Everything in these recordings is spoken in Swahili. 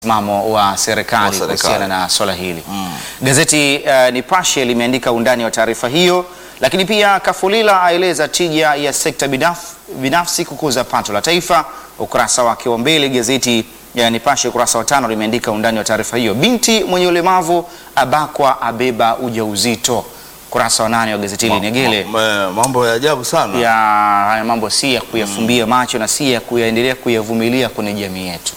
msimamo wa serikali kuhusiana na swala hili. Gazeti Nipashe limeandika undani wa taarifa hiyo, lakini pia Kafulila aeleza tija ya sekta binafsi kukuza pato la taifa. Ukurasa wake wa mbele gazeti ya Nipashe ukurasa wa 5 limeandika undani wa taarifa hiyo. Binti mwenye ulemavu abakwa abeba ujauzito. Ukurasa wa 8 wa gazeti hili Negele. Mambo ya ajabu sana. Haya mambo si ya kuyafumbia macho na si ya kuyaendelea kuyavumilia kwenye jamii yetu.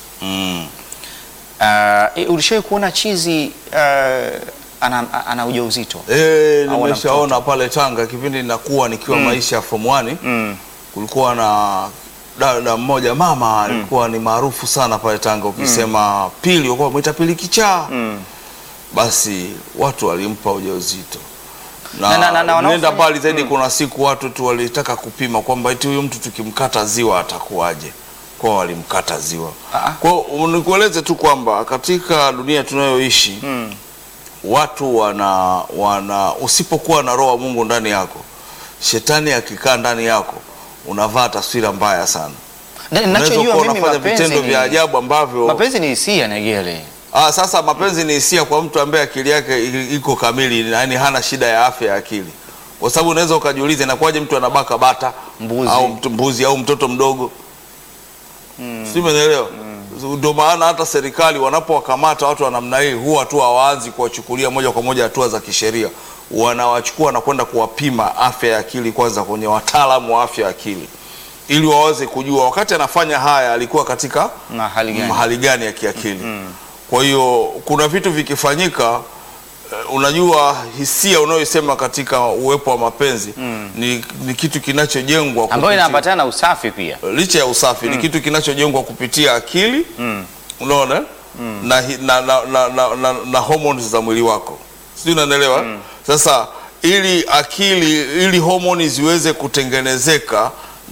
Ulishawahi kuona chizi ana ujauzito? Nimeshaona pale Tanga kipindi ninakuwa nikiwa maisha ya form 1. Kulikuwa na dada mmoja mama alikuwa ni maarufu sana pale Tanga, ukisema Pili walikuwa wanamuita Pili kichaa. Basi watu walimpa ujauzito. Na nenda mbali zaidi, kuna siku watu tu walitaka kupima kwamba eti huyu mtu tukimkata ziwa atakuwaje. Kwa walimkata ziwa. Kwa nikueleze tu kwamba katika dunia tunayoishi watu usipokuwa na roho wa Mungu ndani yako, shetani akikaa ndani yako unavaa taswira mbaya sana. Ninachojua mimi vitendo vya ajabu ambavyo mapenzi ni hisia Negele. Sasa mapenzi ni hisia kwa mtu ambaye akili yake iko kamili, yani hana shida ya afya ya akili. Kwa sababu unaweza ukajiuliza inakuwaje mtu anabaka bata mbuzi au mtoto mdogo. Si umeelewa? Ndio maana hata serikali wanapowakamata watu wa namna hii huwa tu hawaanzi kuwachukulia moja kwa moja hatua za kisheria. Wanawachukua na kwenda kuwapima afya ya akili kwanza kwenye wataalamu wa afya ya akili, ili waweze kujua wakati anafanya haya alikuwa katika hali gani ya kiakili. Kwa hiyo kuna vitu vikifanyika, unajua hisia unayosema katika uwepo wa mapenzi ni kitu kinachojengwa ambayo inaambatana na usafi pia. Licha ya usafi ni kitu kinachojengwa kupitia akili. Unaona? Na hormones za mwili wako. Sio, unaelewa? Sasa ili hormones ziweze kutengenezeka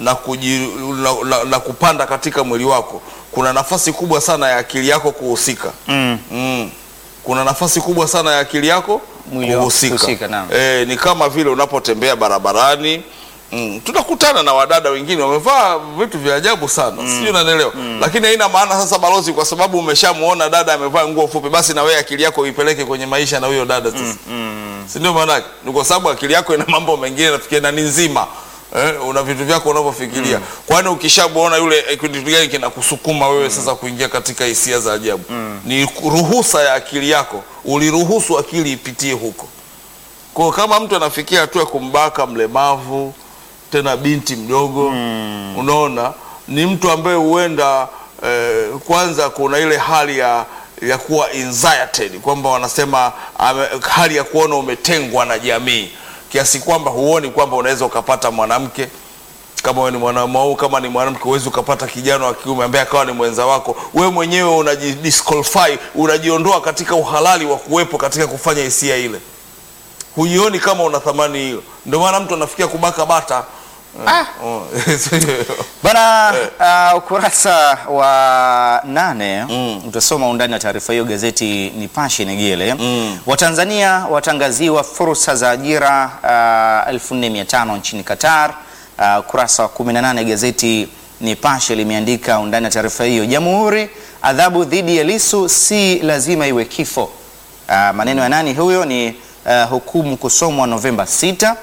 na kupanda katika mwili wako, kuna nafasi kubwa sana ya akili yako kuhusika. Kuna nafasi kubwa sana ya akili yako kuhusika. Ni kama vile unapotembea barabarani, tunakutana na wadada wengine wamevaa vitu vya ajabu sana. Sio, unanielewa? Lakini haina maana sasa balozi, kwa sababu umeshamuona dada amevaa nguo fupi, basi na wewe akili yako uipeleke kwenye maisha na huyo dada sasa. Si ndio maana? Ni kwa sababu akili yako ina mambo mengine nafikiria na ni nzima. Una vitu vyako unavyofikiria. Kwani ukishamuona yule kitu gani kinakusukuma wewe sasa kuingia katika hisia za ajabu? Ni ruhusa ya akili yako. Uliruhusu akili ipitie huko. Kwa kama mtu anafikia hatua kumbaka mlemavu, tena binti mdogo, unaona, ni mtu ambaye huenda kwanza kuna ile hali ya kuwa anxiety, kwamba wanasema hali ya kuona umetengwa na jamii, kiasi kwamba huoni kwamba unaweza ukapata mwanamke kama wewe ni mwanamume, au kama ni mwanamke uweze ukapata kijana wa kiume ambaye akawa ni mwenza wako. Wewe mwenyewe unajidisqualify, unajiondoa katika uhalali wa kuwepo katika kufanya hisia ile. Huioni kama una thamani hiyo. Ndio maana mtu anafikia kubaka bata. Bana, ukurasa wa 8 utasoma undani wa taarifa hiyo gazeti Nipashe Negele. Watanzania watangaziwa fursa za ajira 14,500 nchini Qatar. Ukurasa wa 18 gazeti Nipashe limeandika undani wa taarifa hiyo. Jamhuri, adhabu dhidi ya Lissu si lazima iwe kifo. Maneno ya nani huyo? Ni hukumu kusomwa Novemba 6.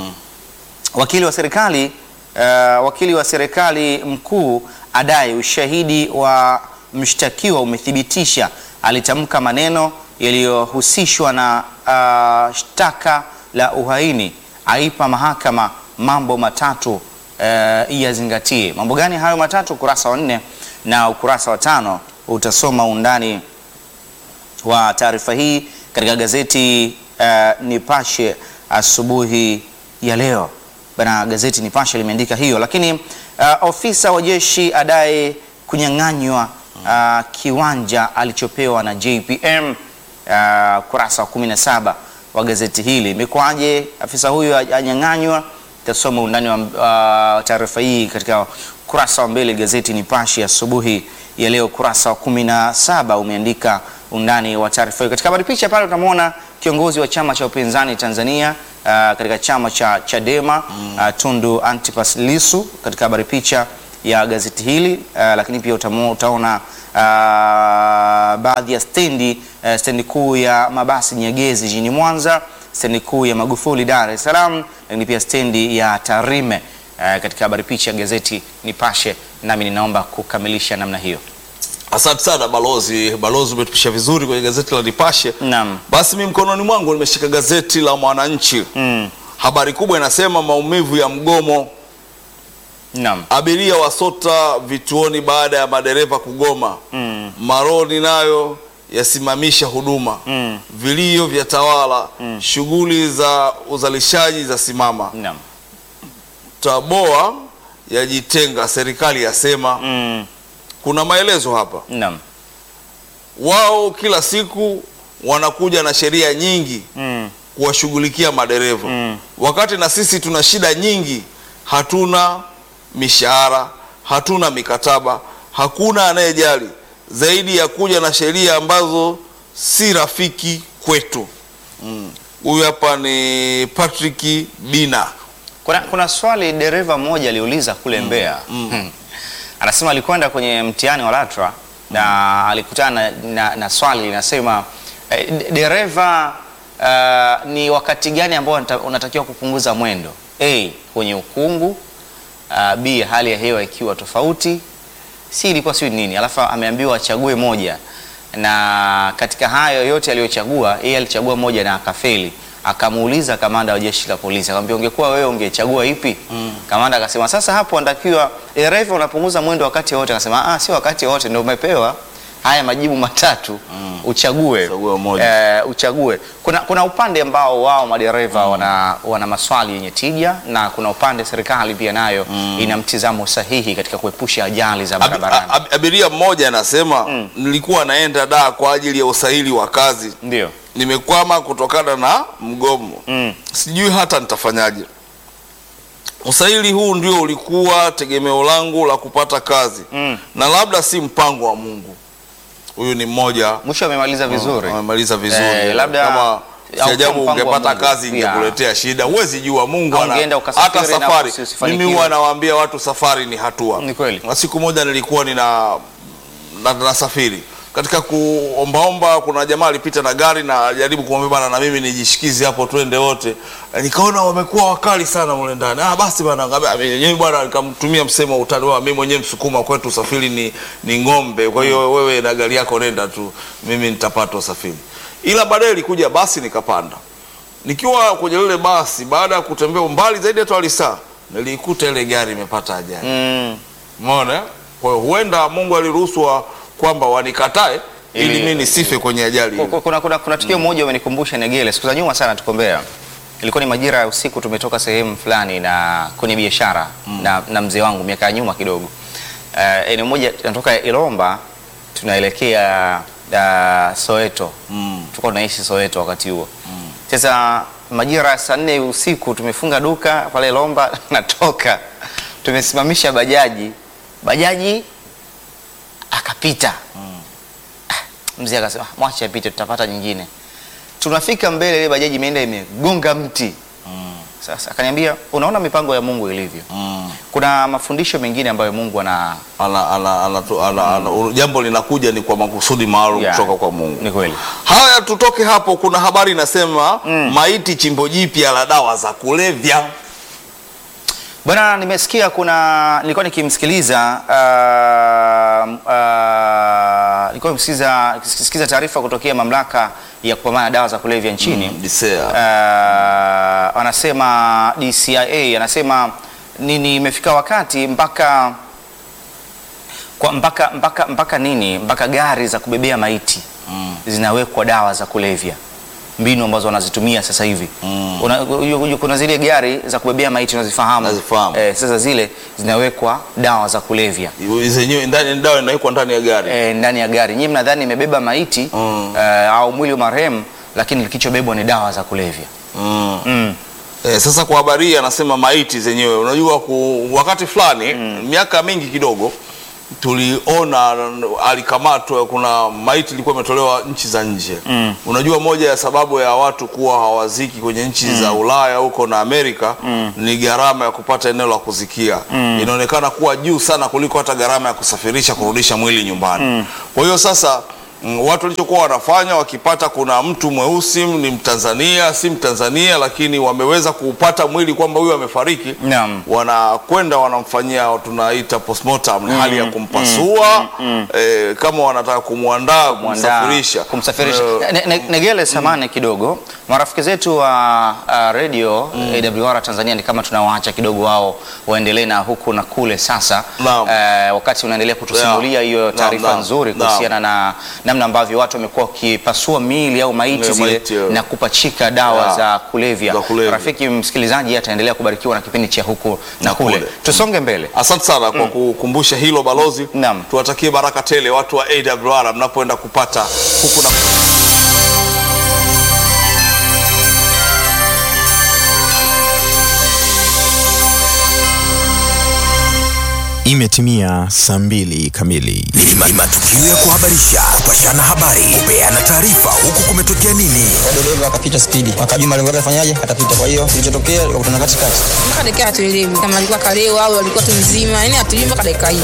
Wakili wa serikali mkuu adai ushahidi wa mshtakiwa umethibitisha. Alitamka maneno yaliyohusishwa na shtaka la uhaini. Aipa mahakama mambo matatu iyazingatie. Mambo gani hayo matatu? Ukurasa wa 4 na ukurasa wa 5 utasoma undani wa taarifa hii katika gazeti Nipashe asubuhi ya leo. Bana, gazeti Nipashe limeandika hiyo. Lakini ofisa wa jeshi adai kunyang'anywa kiwanja alichopewa na JPM. Kurasa wa 17 wa gazeti hili. Imekwaje afisa huyu anyang'anywa? Tasoma undani wa taarifa hii katika kurasa wa mbele gazeti Nipashe asubuhi ya leo. Kurasa wa 17 umeandika undani wa taarifa hiyo. Katika habari picha pale utamwona kiongozi wa chama cha upinzani Tanzania katika chama cha Chadema, Tundu Antipas Lissu katika habari picha ya gazeti hili, lakini pia utaona baadhi ya stendi kuu ya mabasi Nyegezi jijini Mwanza, stendi kuu ya Magufuli Dar es Salaam, lakini pia stendi ya Tarime. Katika habari picha ya gazeti Nipashe, nami ninaomba kukamilisha namna hiyo. Asante sana balozi. Balozi umetupisha vizuri kwenye gazeti la Nipashe. Naam. Basi mimi mkononi mwangu nimeshika gazeti la Mwananchi. Habari kubwa inasema maumivu ya mgomo. Naam. Abiria wasota vituoni baada ya madereva kugoma. Maroni nayo yasimamisha huduma. Vilio vya tawala. Shughuli za uzalishaji za simama. Naam. Taboa yajitenga, serikali yasema. Kuna maelezo hapa. Naam. Wao kila siku wanakuja na sheria nyingi kuwashughulikia madereva. Wakati na sisi tuna shida nyingi, hatuna mishahara, hatuna mikataba, hakuna anayejali zaidi ya kuja na sheria ambazo si rafiki kwetu. Huyu hapa ni Patrick Bina. Kuna swali dereva mmoja aliuliza kule Mbeya. Anasema alikwenda kwenye mtihani wa LATRA na alikutana na swali linasema, dereva, ni wakati gani ambao unatakiwa kupunguza mwendo? A, kwenye ukungu, B, hali ya hewa ikiwa tofauti, C, ilikuwa sio nini. Alafu ameambiwa achague moja, na katika hayo yote aliyochagua, yeye alichagua moja na akafeli. Akamuuliza kamanda wa jeshi la polisi, akamwambia ungekuwa wewe ungechagua ipi? Kamanda akasema sasa hapo anatakiwa dereva unapunguza mwendo wakati wote. Akasema sio wakati wote, ndio umepewa haya majibu matatu, uchague moja. Uchague. Kuna upande ambao wao madereva wana maswali yenye tija, na kuna upande serikali pia nayo ina mtizamo sahihi katika kuepusha ajali za barabarani. Abiria mmoja anasema nilikuwa naenda Dar kwa ajili ya usahili wa kazi. Ndio. Nimekwama kutokana na mgomo. Sijui hata nitafanyaje. Usahili huu ndio ulikuwa tegemeo langu la kupata kazi. Na labda si mpango wa Mungu. Huyu ni mmoja. Mwisho amemaliza vizuri. Amemaliza vizuri. Labda kama sijabu ungepata kazi ingekuletea shida. Huwezi jua Mungu hata safari. Mimi huwa nawaambia watu safari ni hatua. Ni kweli. Siku moja nilikuwa nasafiri. Katika kuombaomba kuna jamaa alipita na gari na jaribu kumwambia bana na mimi nijishikize hapo twende wote. Nikaona wamekuwa wakali sana mule ndani. Basi bana mimi bwana nikamtumia msemo utani wa mimi mwenyewe Msukuma, kwetu usafiri ni ng'ombe. Kwa hiyo wewe na gari yako nenda tu, mimi nitapata usafiri. Ila baadaye ilikuja basi nikapanda. Nikiwa kwenye ile basi baada ya kutembea umbali zaidi ya saa nilikuta ile gari imepata ajali. Umeona? Kwa hiyo huenda Mungu aliruhusu kwamba wanikatae ili mimi nisife kwenye ajali. Kuna tukio moja umenikumbusha Negele, siku za nyuma sana tukombea. Ilikuwa ni majira ya usiku, tumetoka sehemu fulani na kwenye biashara na mzee wangu miaka ya nyuma kidogo. Eneo moja tunatoka Ilomba tunaelekea Soweto. Tulikuwa tunaishi Soweto wakati huo. Sasa majira ya saa 4 usiku tumefunga duka pale Ilomba natoka. Tumesimamisha bajaji akapita. Mzee akasema mwache apite tutapata nyingine. Tunafika mbele ile bajaji imeenda imegonga mti. Sasa akaniambia unaona mipango ya Mungu ilivyo. Kuna mafundisho mengine ambayo Mungu jambo linakuja ni kwa makusudi maalum kutoka kwa Mungu. Ni kweli. Haya, tutoke hapo. Kuna habari inasema maiti chimbo jipya la dawa za kulevya. Bwana, nimesikia nilikuwa nikimsikiliza nikisikiza taarifa kutokea mamlaka ya kupambana na dawa za kulevya nchini. Anasema DCIA anasema nini, imefika wakati mpaka gari za kubebea maiti zinawekwa dawa za kulevya. Mbinu ambazo wanazitumia sasa hivi. Kuna zile gari za kubebea maiti unazifahamu. Sasa zile zinawekwa dawa za kulevya. Zenyewe dawa inawekwa ndani ya gari. Ndani ya gari. Nyinyi mnadhani imebeba maiti au mwili wa marehemu, lakini kilichobebwa ni dawa za kulevya. Sasa kwa habari anasema maiti zenyewe, unajua wakati fulani miaka mingi kidogo tuliona alikamatwa, kuna maiti ilikuwa imetolewa nchi za nje. Unajua moja ya sababu ya watu kuwa hawaziki kwenye nchi za Ulaya huko na Amerika ni gharama ya kupata eneo la kuzikia. Inaonekana kuwa juu sana kuliko hata gharama ya kusafirisha kurudisha mwili nyumbani. Kwa hiyo sasa watu walichokuwa wanafanya, wakipata kuna mtu mweusi ni Mtanzania, si Mtanzania, lakini wameweza kupata mwili kwamba huyu amefariki, wanakwenda wanamfanyia, tunaita postmortem, hali ya kumpasua, kama wanataka kumwandaa kumsafirisha. Negele, samane kidogo, marafiki zetu wa radio AWR Tanzania ni kama tunawaacha kidogo wao waendelee na huku na kule sasa, wakati unaendelea kutusimulia hiyo taarifa nzuri kuhusiana na namna ambavyo watu wamekuwa wakipasua miili au maiti zile na kupachika dawa za kulevya. Rafiki msikilizaji ataendelea kubarikiwa na kipindi cha huku na kule. Tusonge mbele. Asante sana kwa kukumbusha hilo balozi. Tuwatakie baraka tele watu wa AWR mnapoenda kupata huku na Imetimia saa 2 kamili. Ni matukio ya kuhabarisha, kupashana habari, kupeana taarifa, huku kumetokea nini. Dereva akapita spidi, akajua malengo yake afanyaje, atapita. Kwa hiyo kilichotokea ikakutana katikati. Mpaka dakika hatuelewi kama alikuwa kalewa au alikuwa tu mzima, yani hatujui mpaka dakika hii.